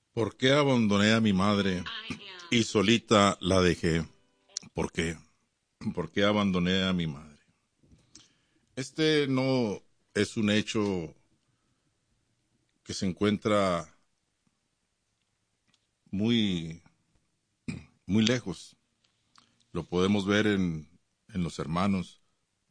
¿Por qué abandoné a mi madre y solita la dejé? ¿Por qué? ¿Por qué abandoné a mi madre? Este no es un hecho que se encuentra muy, muy lejos. Lo podemos ver en los hermanos,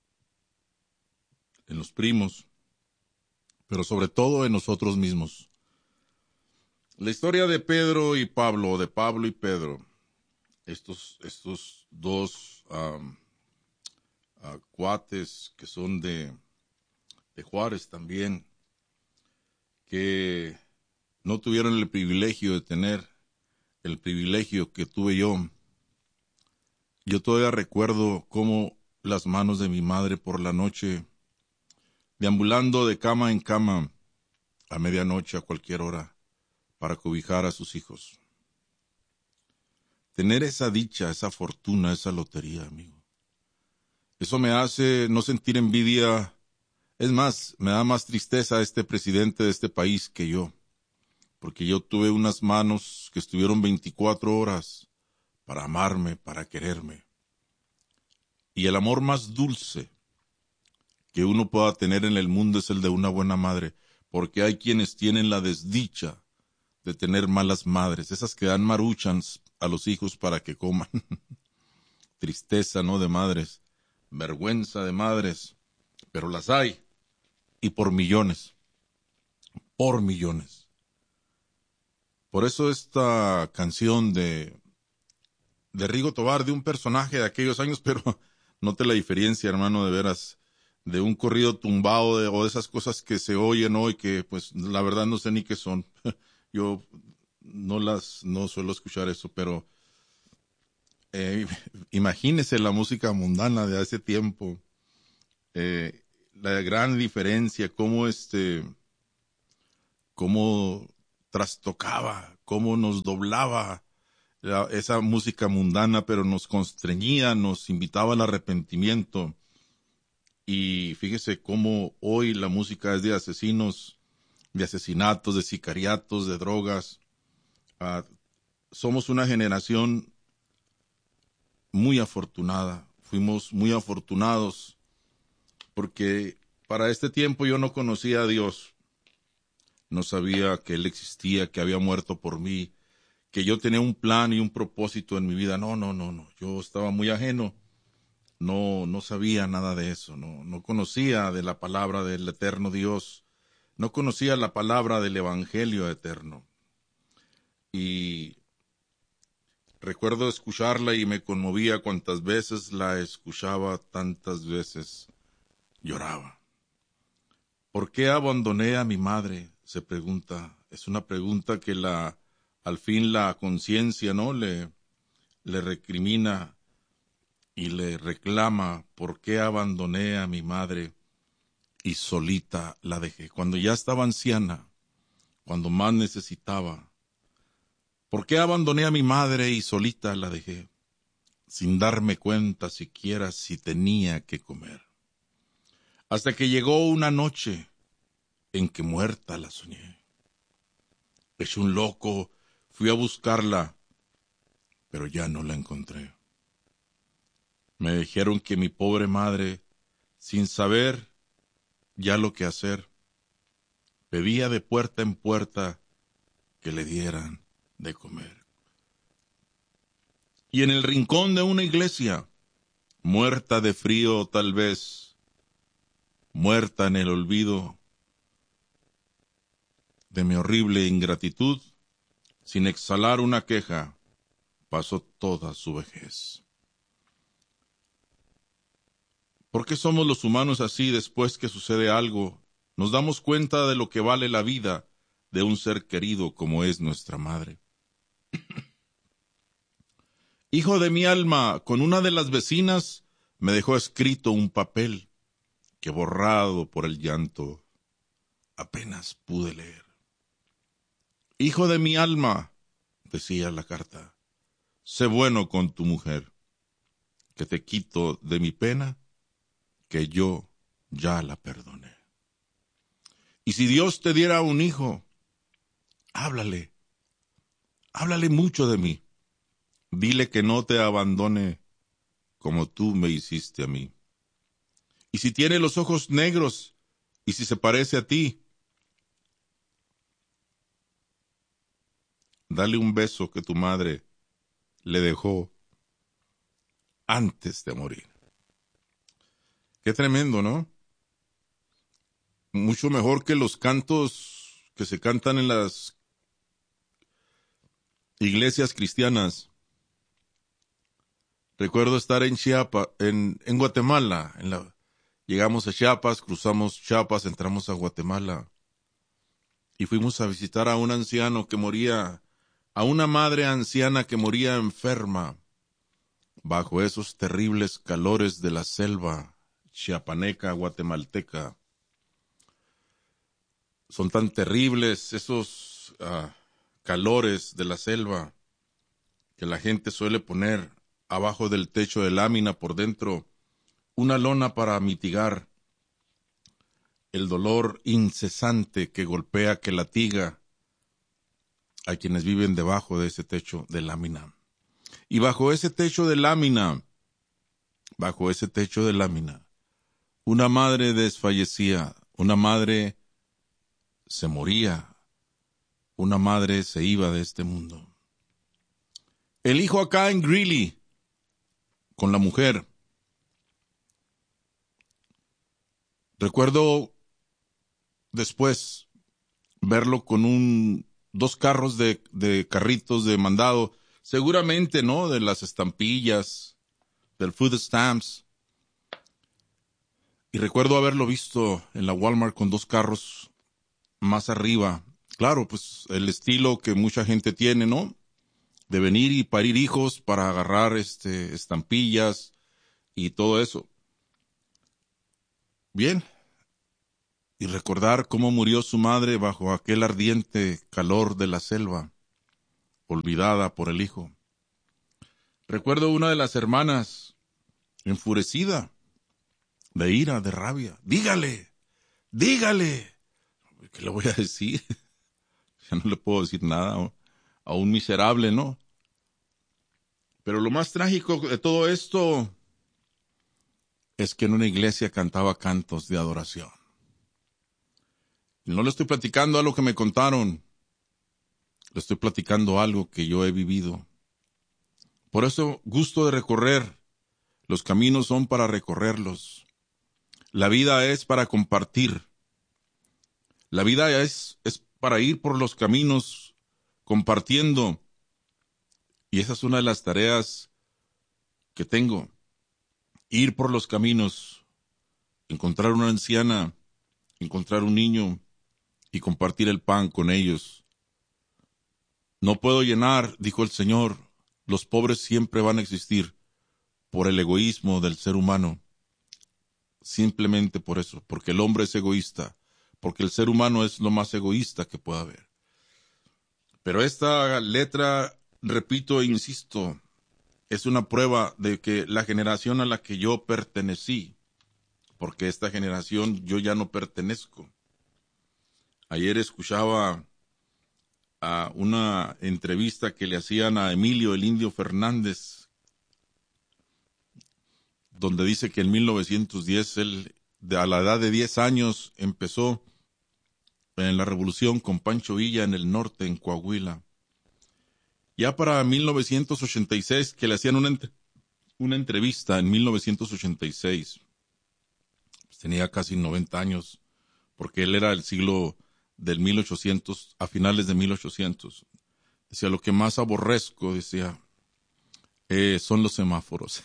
en los primos, pero sobre todo en nosotros mismos. La historia de Pedro y Pablo, de Pablo y Pedro, estos dos cuates que son de Juárez también, que no tuvieron el privilegio de tener el privilegio que tuve yo. Yo todavía recuerdo cómo las manos de mi madre por la noche, deambulando de cama en cama, a medianoche, a cualquier hora, para cobijar a sus hijos. Tener esa dicha, esa fortuna, esa lotería, amigo. Eso me hace no sentir envidia. Es más, me da más tristeza este presidente de este país que yo, porque yo tuve unas manos que estuvieron 24 horas para amarme, para quererme. Y el amor más dulce que uno pueda tener en el mundo es el de una buena madre, porque hay quienes tienen la desdicha de tener malas madres, esas que dan maruchans a los hijos para que coman. Tristeza, ¿no?, de madres, vergüenza de madres, pero las hay, y por millones, por millones. Por eso esta canción de Rigo Tobar, de un personaje de aquellos años, pero note la diferencia, hermano, de veras, de un corrido tumbado o de esas cosas que se oyen hoy que pues la verdad no sé ni qué son. Yo no suelo escuchar eso, pero eh, imagínese la música mundana de hace tiempo, la gran diferencia, cómo trastocaba, cómo nos doblaba esa música mundana, pero nos constreñía, nos invitaba al arrepentimiento. Y fíjese cómo hoy la música es de asesinos, de asesinatos, de sicariatos, de drogas. Ah, somos una generación muy afortunada, fuimos muy afortunados, porque para este tiempo yo no conocía a Dios, no sabía que Él existía, que había muerto por mí, que yo tenía un plan y un propósito en mi vida. No, yo estaba muy ajeno. No sabía nada de eso, no conocía de la palabra del eterno Dios, no conocía la palabra del evangelio eterno. Y recuerdo escucharla y me conmovía cuantas veces la escuchaba, tantas veces lloraba. ¿Por qué abandoné a mi madre?, se pregunta. Es una pregunta que al fin la conciencia, ¿no?, le recrimina y le reclama. ¿Por qué abandoné a mi madre y solita la dejé? Cuando ya estaba anciana, cuando más necesitaba. ¿Por qué abandoné a mi madre y solita la dejé? Sin darme cuenta siquiera si tenía que comer. Hasta que llegó una noche en que muerta la soñé. Hecho un loco, fui a buscarla, pero ya no la encontré. Me dijeron que mi pobre madre, sin saber ya lo que hacer, pedía de puerta en puerta que le dieran de comer. Y en el rincón de una iglesia, muerta de frío tal vez, muerta en el olvido de mi horrible ingratitud, sin exhalar una queja, pasó toda su vejez. ¿Por qué somos los humanos así? Después que sucede algo, nos damos cuenta de lo que vale la vida de un ser querido como es nuestra madre. Hijo de mi alma, con una de las vecinas me dejó escrito un papel que, borrado por el llanto, apenas pude leer. Hijo de mi alma, decía la carta, sé bueno con tu mujer, que te quito de mi pena, que yo ya la perdoné. Y si Dios te diera un hijo, háblale, Háblale mucho de mí. Dile que no te abandone como tú me hiciste a mí. Y si tiene los ojos negros, y si se parece a ti, dale un beso que tu madre le dejó antes de morir. Qué tremendo, ¿no? Mucho mejor que los cantos que se cantan en las iglesias cristianas. Recuerdo estar en Chiapas, en Guatemala. Llegamos a Chiapas, cruzamos Chiapas, entramos a Guatemala. Y fuimos a visitar a un anciano que moría, a una madre anciana que moría enferma bajo esos terribles calores de la selva chiapaneca, guatemalteca. Son tan terribles esos calores de la selva que la gente suele poner abajo del techo de lámina por dentro una lona para mitigar el dolor incesante que golpea, que latiga a quienes viven debajo de ese techo de lámina. Y bajo ese techo de lámina, una madre desfallecía, una madre se moría, una madre se iba de este mundo. El hijo acá en Greeley, con la mujer. Recuerdo después verlo con dos carros de carritos de mandado, seguramente, ¿no? De las estampillas, del food stamps. Y recuerdo haberlo visto en la Walmart con dos carros más arriba. Claro, pues el estilo que mucha gente tiene, ¿no? De venir y parir hijos para agarrar estampillas y todo eso. Bien. Y recordar cómo murió su madre bajo aquel ardiente calor de la selva, olvidada por el hijo. Recuerdo una de las hermanas, enfurecida, de ira, de rabia. Dígale. ¿Qué le voy a decir? Ya no le puedo decir nada a un miserable, ¿no? Pero lo más trágico de todo esto es que en una iglesia cantaba cantos de adoración. Y no le estoy platicando algo que me contaron, le estoy platicando algo que yo he vivido. Por eso gusto de recorrer. Los caminos son para recorrerlos. La vida es para compartir. La vida es para ir por los caminos compartiendo. Y esa es una de las tareas que tengo. Ir por los caminos, encontrar una anciana, encontrar un niño y compartir el pan con ellos. No puedo llenar, dijo el Señor, los pobres siempre van a existir por el egoísmo del ser humano. Simplemente por eso, porque el hombre es egoísta, porque el ser humano es lo más egoísta que pueda haber. Pero esta letra, repito e insisto, es una prueba de que la generación a la que yo pertenecí, porque esta generación yo ya no pertenezco. Ayer escuchaba a una entrevista que le hacían a Emilio el Indio Fernández, donde dice que en 1910 él, a la edad de 10 años, empezó en la revolución con Pancho Villa en el norte, en Coahuila. Ya para 1986, que le hacían una entrevista en 1986, pues tenía casi 90 años, porque él era del siglo del 1800, a finales de 1800. Decía, lo que más aborrezco, decía, son los semáforos.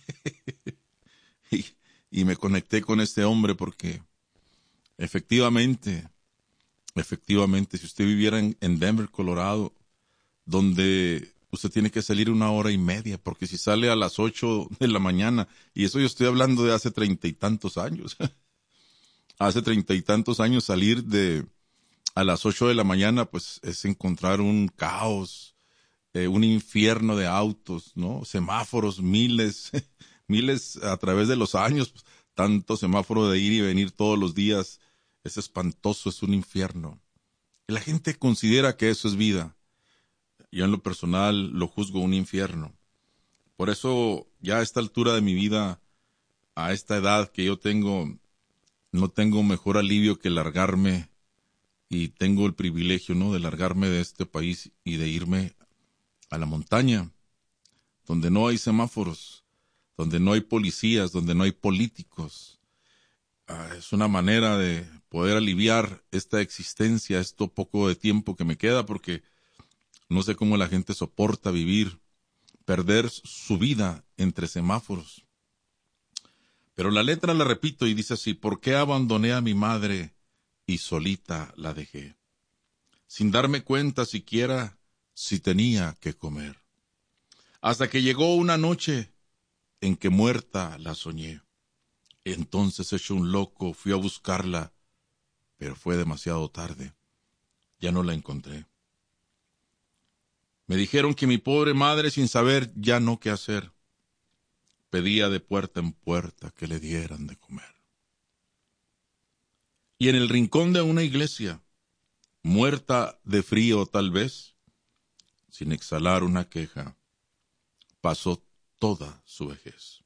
y me conecté con este hombre porque efectivamente, si usted viviera en Denver, Colorado, donde usted tiene que salir 1 hora y media, porque si sale a las 8 de la mañana, y eso yo estoy hablando de hace 30 y tantos años, hace 30 y tantos años salir a las 8 de la mañana, pues es encontrar un caos, un infierno de autos, ¿no? Semáforos, miles, miles a través de los años, pues, tanto semáforo de ir y venir todos los días, es espantoso, es un infierno. Y la gente considera que eso es vida. yo en lo personal lo juzgo un infierno. Por eso, ya a esta altura de mi vida, a esta edad que yo tengo, no tengo mejor alivio que largarme, y tengo el privilegio, ¿no?, de largarme de este país y de irme a la montaña, donde no hay semáforos, donde no hay policías, donde no hay políticos. Es una manera de poder aliviar esta existencia, esto poco de tiempo que me queda, porque no sé cómo la gente soporta vivir, perder su vida entre semáforos. Pero la letra la repito y dice así: ¿por qué abandoné a mi madre y solita la dejé? Sin darme cuenta siquiera si tenía que comer. Hasta que llegó una noche en que muerta la soñé. Entonces, hecho un loco, fui a buscarla, pero fue demasiado tarde. Ya no la encontré. Me dijeron que mi pobre madre, sin saber ya no qué hacer, pedía de puerta en puerta que le dieran de comer. Y en el rincón de una iglesia, muerta de frío tal vez, sin exhalar una queja, pasó toda su vejez.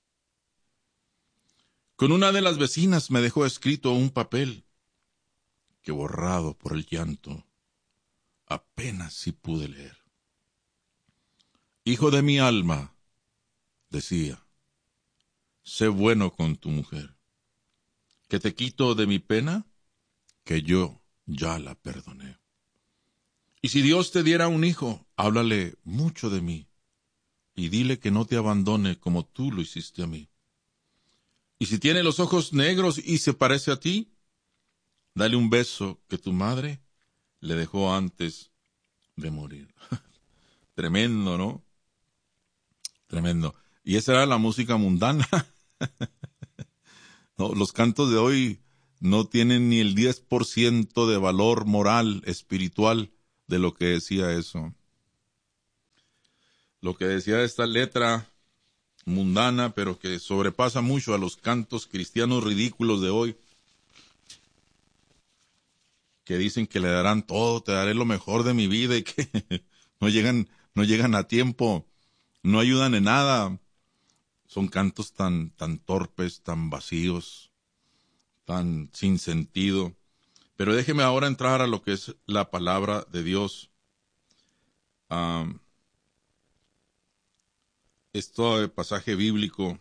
Con una de las vecinas me dejó escrito un papel que, borrado por el llanto, apenas sí pude leer. Hijo de mi alma, decía, sé bueno con tu mujer, que te quito de mi pena, que yo ya la perdoné. Y si Dios te diera un hijo, háblale mucho de mí, y dile que no te abandone como tú lo hiciste a mí. Y si tiene los ojos negros y se parece a ti, dale un beso que tu madre le dejó antes de morir. Tremendo, ¿no? Tremendo. Y esa era la música mundana. No, los cantos de hoy no tienen ni el 10% de valor moral, espiritual, de lo que decía eso. Lo que decía esta letra mundana, pero que sobrepasa mucho a los cantos cristianos ridículos de hoy, que dicen que le darán todo, te daré lo mejor de mi vida, y que no llegan a tiempo, no ayudan en nada. Son cantos tan torpes, tan vacíos, tan sin sentido. Pero déjeme ahora entrar a lo que es la palabra de Dios. Este pasaje bíblico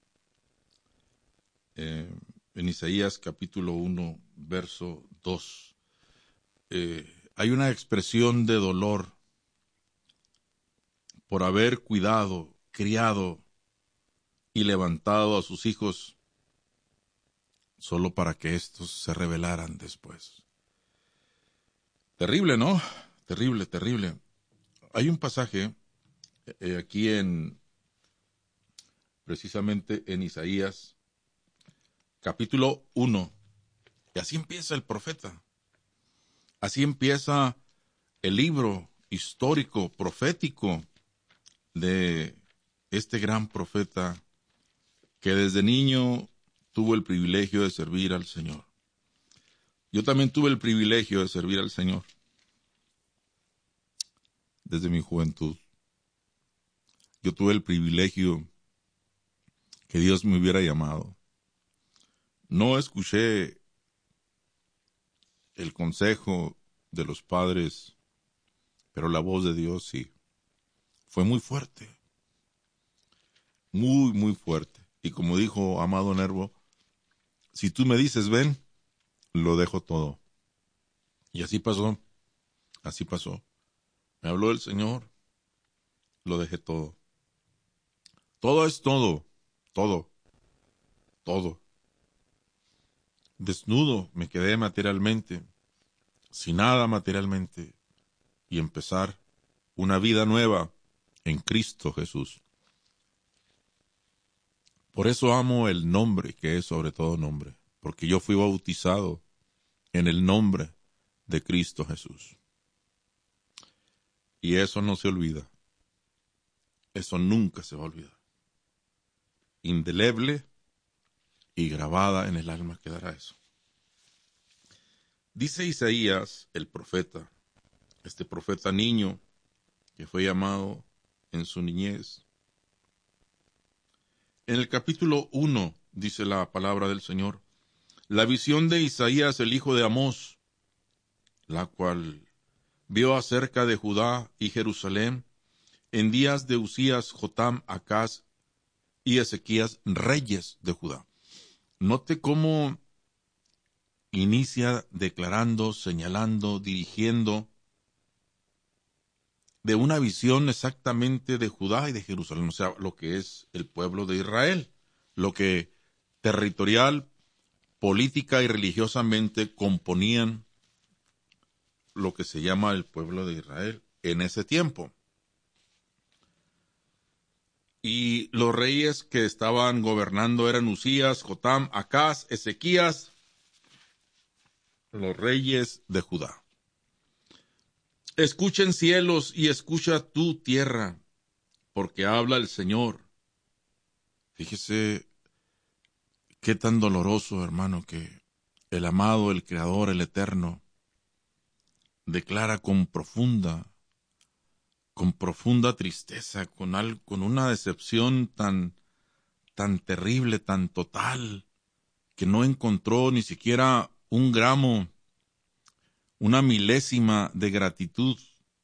en Isaías capítulo 1, verso 2. Hay una expresión de dolor por haber cuidado, criado y levantado a sus hijos solo para que éstos se rebelaran después. Terrible, ¿no? Terrible, terrible. Hay un pasaje aquí precisamente en Isaías, capítulo 1, y así empieza el profeta. Así empieza el libro histórico, profético, de este gran profeta que desde niño tuvo el privilegio de servir al Señor. Yo también tuve el privilegio de servir al Señor desde mi juventud. Yo tuve el privilegio que Dios me hubiera llamado. No escuché el consejo de los padres, pero la voz de Dios sí. Fue muy fuerte. Muy, muy fuerte. Y como dijo Amado Nervo, si tú me dices ven, lo dejo todo. Y así pasó. Así pasó. Me habló el Señor, lo dejé todo. Todo es todo. Todo. Todo. Desnudo me quedé materialmente, sin nada materialmente, y empezar una vida nueva en Cristo Jesús. Por eso amo el nombre que es sobre todo nombre, porque yo fui bautizado en el nombre de Cristo Jesús. Y eso no se olvida. Eso nunca se va a olvidar. Indeleble y grabada en el alma quedará eso. Dice Isaías, el profeta, este profeta niño, que fue llamado en su niñez. En el capítulo 1 dice la palabra del Señor: la visión de Isaías, el hijo de Amós, la cual vio acerca de Judá y Jerusalén en días de Usías, Jotam, Acaz y Ezequías, reyes de Judá. Note cómo inicia declarando, señalando, dirigiendo de una visión exactamente de Judá y de Jerusalén, o sea, lo que es el pueblo de Israel, lo que territorial, política y religiosamente componían lo que se llama el pueblo de Israel en ese tiempo. Y los reyes que estaban gobernando eran Usías, Jotam, Acaz, Ezequías, los reyes de Judá. Escuchen cielos y escucha tu tierra, porque habla el Señor. Fíjese qué tan doloroso, hermano, que el amado, el Creador, el Eterno, declara con profunda tristeza, con una decepción tan terrible, tan total, que no encontró ni siquiera un gramo, una milésima de gratitud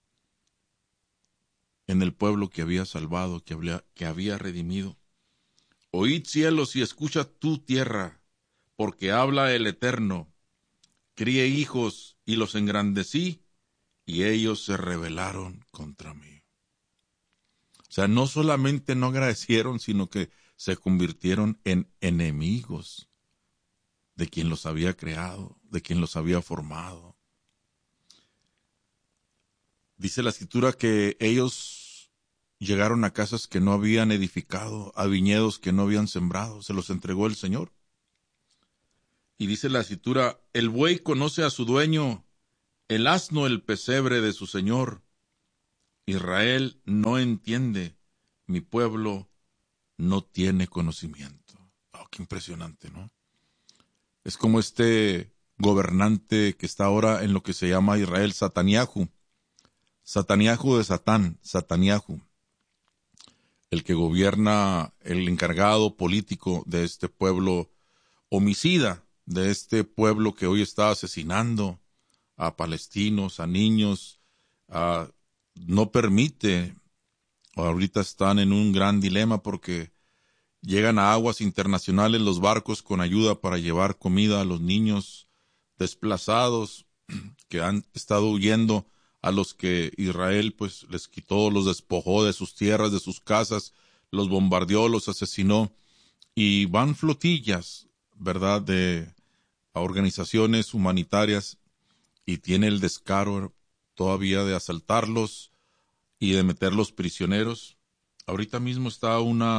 en el pueblo que había salvado, que había redimido. Oíd cielos y escucha tu tierra, porque habla el Eterno. Crié hijos y los engrandecí, y ellos se rebelaron contra mí. O sea, no solamente no agradecieron, sino que se convirtieron en enemigos de quien los había creado, de quien los había formado. Dice la Escritura que ellos llegaron a casas que no habían edificado, a viñedos que no habían sembrado, se los entregó el Señor. Y dice la Escritura: el buey conoce a su dueño, el asno el pesebre de su Señor. Israel no entiende, mi pueblo no tiene conocimiento. Oh, qué impresionante, ¿no? Es como este gobernante que está ahora en lo que se llama Israel, Sataniahu. Sataniahu de Satán, Sataniahu, el que gobierna, el encargado político de este pueblo homicida, de este pueblo que hoy está asesinando a palestinos, a niños, no permite, ahorita están en un gran dilema porque llegan a aguas internacionales los barcos con ayuda para llevar comida a los niños desplazados que han estado huyendo, a los que Israel pues les quitó, los despojó de sus tierras, de sus casas, los bombardeó, los asesinó, y van flotillas, ¿verdad?, de organizaciones humanitarias, y tiene el descaro todavía de asaltarlos y de meterlos prisioneros. Ahorita mismo está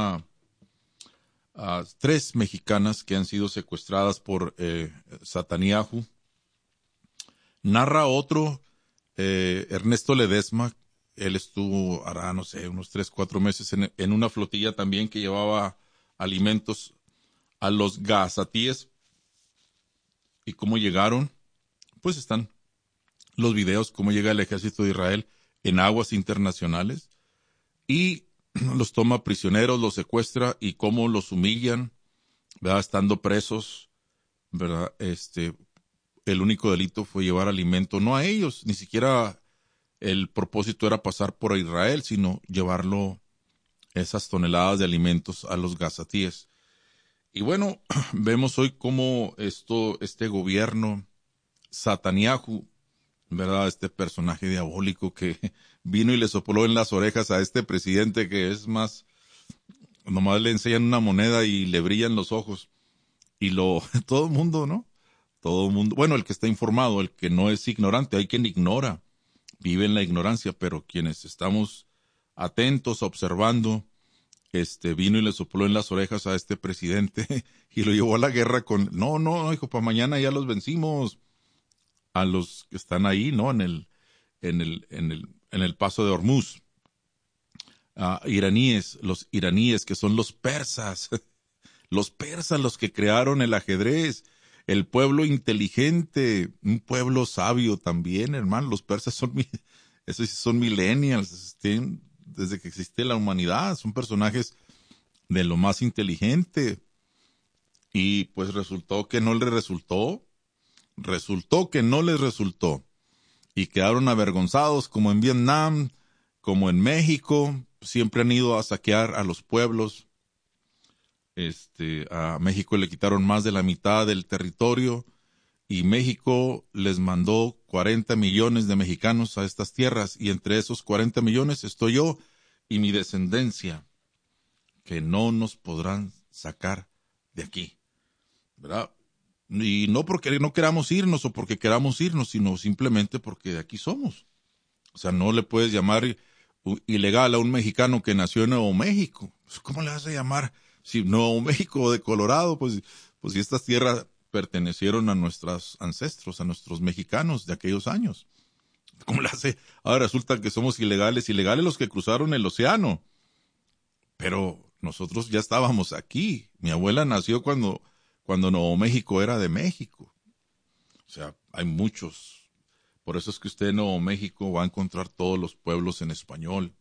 3 mexicanas que han sido secuestradas por Sataniahu. Narra otro, Ernesto Ledesma. Él estuvo, hará, no sé, unos 3-4 meses en una flotilla también que llevaba alimentos a los gazatíes. ¿Y cómo llegaron? Pues están los videos, cómo llega el ejército de Israel en aguas internacionales y los toma prisioneros, los secuestra, y cómo los humillan, ¿verdad?, estando presos, ¿verdad? El único delito fue llevar alimento, no a ellos, ni siquiera el propósito era pasar por Israel, sino llevarlo, esas toneladas de alimentos, a los gazatíes. Y bueno, vemos hoy cómo este gobierno, Sataniahu, ¿verdad?, este personaje diabólico que vino y le sopló en las orejas a este presidente, que es más, nomás le enseñan una moneda y le brillan los ojos. Y todo el mundo, ¿no? Todo el mundo, bueno, el que está informado, el que no es ignorante, hay quien ignora, vive en la ignorancia, pero quienes estamos atentos, observando, vino y le sopló en las orejas a este presidente y lo llevó a la guerra no, hijo, para mañana ya los vencimos, a los que están ahí, ¿no? En el paso de Hormuz. Los iraníes, que son los persas, los que crearon el ajedrez, el pueblo inteligente, un pueblo sabio también, hermano. Los persas son Esos sí son millennials, desde que existe la humanidad, son personajes de lo más inteligente. Y pues resultó que no les resultó que no les resultó. Y quedaron avergonzados, como en Vietnam, como en México, siempre han ido a saquear a los pueblos. A México le quitaron más de la mitad del territorio y México les mandó 40 millones de mexicanos a estas tierras, y entre esos 40 millones estoy yo y mi descendencia, que no nos podrán sacar de aquí, ¿verdad? Y no porque no queramos irnos o porque queramos irnos, sino simplemente porque de aquí somos. O sea, no le puedes llamar ilegal a un mexicano que nació en Nuevo México. ¿Cómo le vas a llamar? Si Nuevo México de Colorado, pues si estas tierras pertenecieron a nuestros ancestros, a nuestros mexicanos de aquellos años. ¿Cómo le hace? Ahora resulta que somos ilegales los que cruzaron el océano. Pero nosotros ya estábamos aquí. Mi abuela nació cuando Nuevo México era de México. O sea, hay muchos. Por eso es que usted en Nuevo México va a encontrar todos los pueblos en español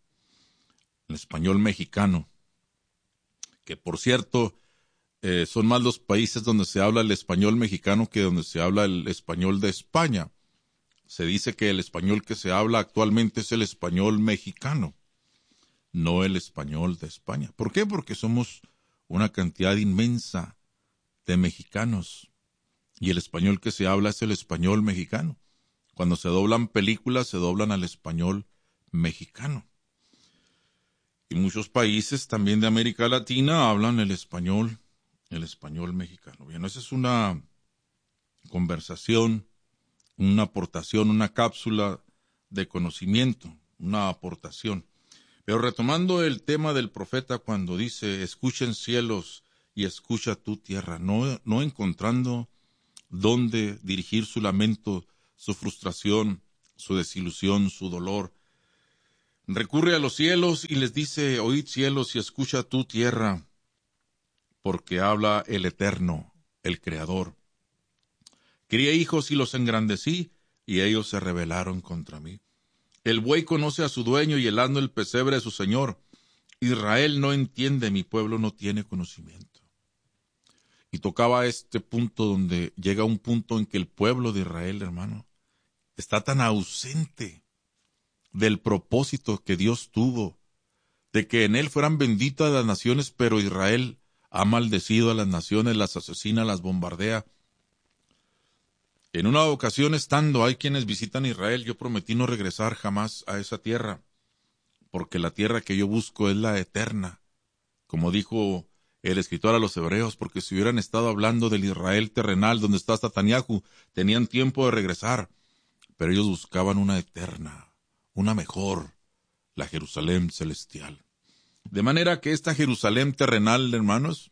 mexicano. Que por cierto, son más los países donde se habla el español mexicano que donde se habla el español de España. Se dice que el español que se habla actualmente es el español mexicano, no el español de España. ¿Por qué? Porque somos una cantidad inmensa de mexicanos y el español que se habla es el español mexicano. Cuando se doblan películas, se doblan al español mexicano. Y muchos países también de América Latina hablan el español mexicano. Bien, esa es una conversación, una aportación, una cápsula de conocimiento, una aportación. Pero retomando el tema del profeta cuando dice, escuchen cielos y escucha tu tierra, no encontrando dónde dirigir su lamento, su frustración, su desilusión, su dolor. Recurre a los cielos y les dice, oíd cielos y escucha tu tierra, porque habla el Eterno, el Creador. Crié hijos y los engrandecí, y ellos se rebelaron contra mí. El buey conoce a su dueño y el asno el pesebre de su señor. Israel no entiende, mi pueblo no tiene conocimiento. Y tocaba este punto donde llega un punto en que el pueblo de Israel, hermano, está tan ausente del propósito que Dios tuvo, de que en él fueran benditas las naciones, pero Israel ha maldecido a las naciones, las asesina, las bombardea. En una ocasión estando, hay quienes visitan Israel, yo prometí no regresar jamás a esa tierra, porque la tierra que yo busco es la eterna, como dijo el escritor a los hebreos, porque si hubieran estado hablando del Israel terrenal donde está Netanyahu, tenían tiempo de regresar, pero ellos buscaban una eterna, una mejor, la Jerusalén celestial. De manera que esta Jerusalén terrenal, hermanos,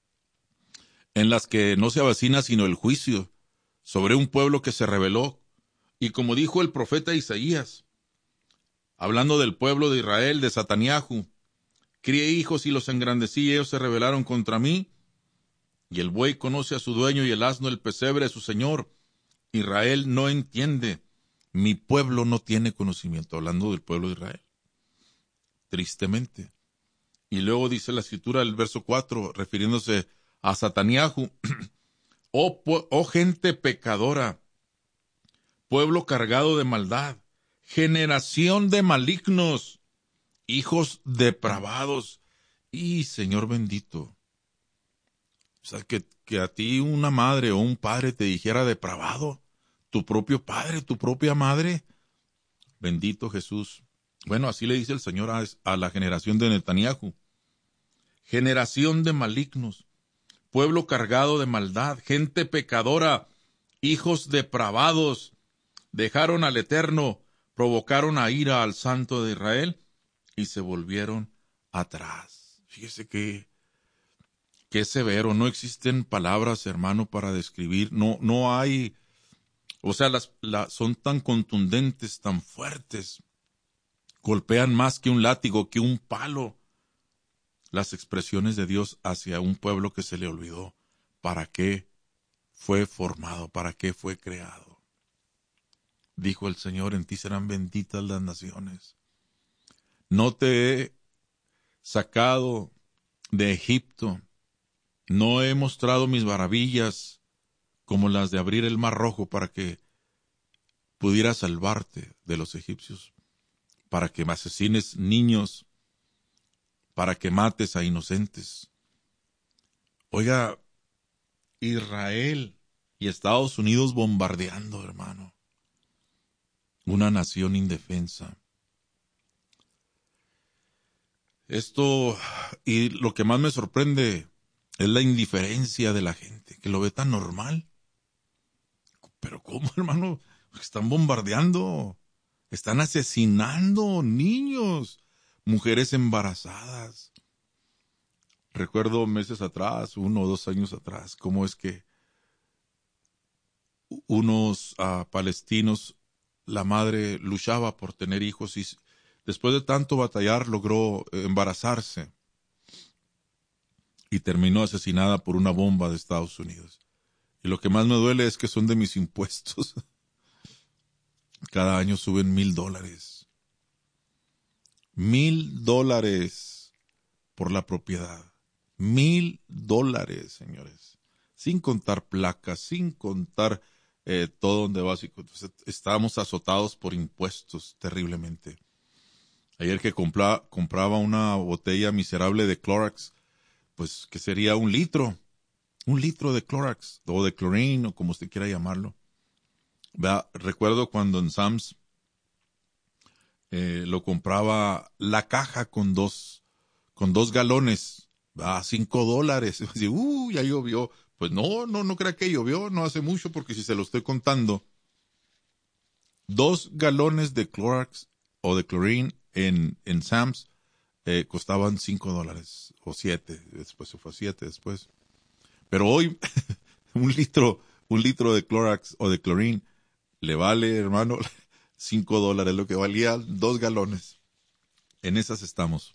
en las que no se avecina sino el juicio sobre un pueblo que se rebeló, y como dijo el profeta Isaías, hablando del pueblo de Israel, de Netanyahu, crié hijos y los engrandecí, y ellos se rebelaron contra mí, y el buey conoce a su dueño y el asno el pesebre de su señor. Israel no entiende, mi pueblo no tiene conocimiento, hablando del pueblo de Israel. Tristemente. Y luego dice la escritura, el verso 4, refiriéndose a Netanyahu, oh gente pecadora, pueblo cargado de maldad, generación de malignos, hijos depravados. Y Señor bendito, o sea, que a ti una madre o un padre te dijera depravado, tu propio padre, tu propia madre, bendito Jesús. Bueno, así le dice el Señor a la generación de Netanyahu. Generación de malignos, pueblo cargado de maldad, gente pecadora, hijos depravados, dejaron al Eterno, provocaron a ira al Santo de Israel y se volvieron atrás. Fíjese que qué severo, no existen palabras, hermano, para describir, no hay, o sea, son tan contundentes, tan fuertes, golpean más que un látigo, que un palo, las expresiones de Dios hacia un pueblo que se le olvidó para qué fue formado, para qué fue creado. dijo el Señor, en ti serán benditas las naciones. No te he sacado de Egipto, no he mostrado mis maravillas como las de abrir el mar rojo para que pudiera salvarte de los egipcios, para que asesines niños, para que mates a inocentes. Oiga, Israel y Estados Unidos bombardeando, hermano. Una nación indefensa. Esto, y lo que más me sorprende es la indiferencia de la gente, que lo ve tan normal. Pero ¿cómo, hermano? Están bombardeando, están asesinando niños, mujeres embarazadas. Recuerdo meses atrás, 1 o 2 años atrás, cómo es que unos palestinos, la madre luchaba por tener hijos y después de tanto batallar logró embarazarse y terminó asesinada por una bomba de Estados Unidos. Y lo que más me duele es que son de mis impuestos. Cada año suben $1,000. $1,000 por la propiedad. $1,000, señores. Sin contar placas, sin contar todo donde básico. Entonces, estábamos azotados por impuestos terriblemente. Ayer que compraba una botella miserable de Clorox, pues que sería 1 litro. 1 litro de Clorox, o de chlorine, o como usted quiera llamarlo. Recuerdo cuando en Sam's lo compraba la caja con dos galones, a $5. Así, ya llovió. Pues no crea que llovió, no hace mucho, porque si se lo estoy contando, 2 galones de Clorox o de chlorine en Sam's costaban $5 o 7, después se fue a 7 después. Pero hoy, un litro de Clorox o de chlorine le vale, hermano, $5, lo que valía 2 galones. En esas estamos.